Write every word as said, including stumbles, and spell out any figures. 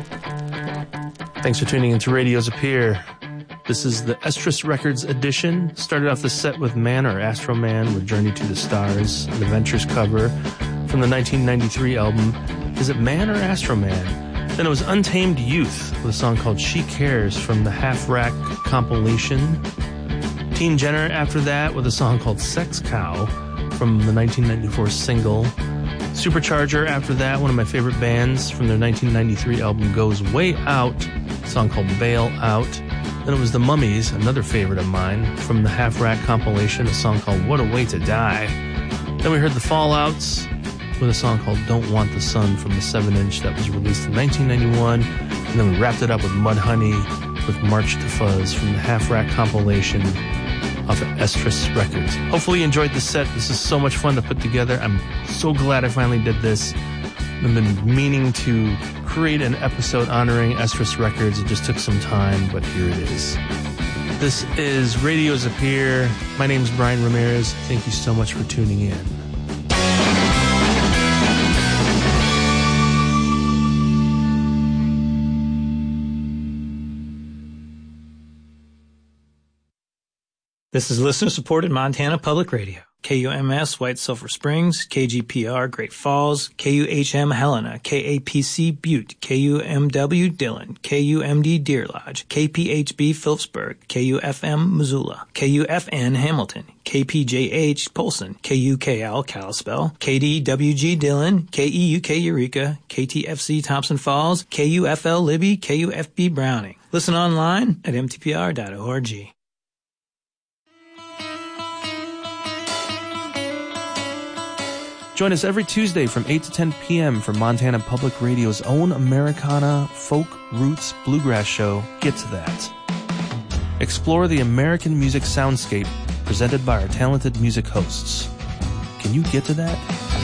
Thanks for tuning into Radio's Appear. This is the Estrus Records edition. Started off the set with Man or Astro Man with Journey to the Stars, an Adventures cover from the nineteen ninety-three album Is It Man or Astro Man? Then it was Untamed Youth with a song called She Cares from the Half Rack compilation. Teen Jenner after that with a song called Sex Cow from the nineteen ninety-four single. Supercharger after that, one of my favorite bands from their nineteen ninety-three album Goes Way Out, a song called Bail Out. Then it was The Mummies, another favorite of mine, from the Half Rack compilation, a song called What a Way to Die. Then we heard The Fallouts with a song called Don't Want the Sun from the seven inch that was released in nineteen ninety-one. And then we wrapped it up with Mudhoney with March to Fuzz from the Half Rack compilation off of Estrus Records. Hopefully you enjoyed the set. This is so much fun to put together. I'm so glad I finally did this. I've been meaning to create an episode honoring Estrus Records. It just took some time, but here it is. This is Radio's Appear. My name's Brian Ramirez. Thank you so much for tuning in. This is listener-supported Montana Public Radio. K U M S White Sulphur Springs, K G P R Great Falls, K U H M Helena, K A P C Butte, K U M W Dillon, K U M D Deer Lodge, K P H B Phillipsburg, K U F M Missoula, K U F N Hamilton, K P J H Polson, K U K L Kalispell, K D W G Dillon, K E U K Eureka, K T F C Thompson Falls, K U F L Libby, K U F B Browning. Listen online at m t p r dot org. Join us every Tuesday from eight to ten p.m. for Montana Public Radio's own Americana, folk, roots, bluegrass show, Get to That. Explore the American music soundscape presented by our talented music hosts. Can you get to that?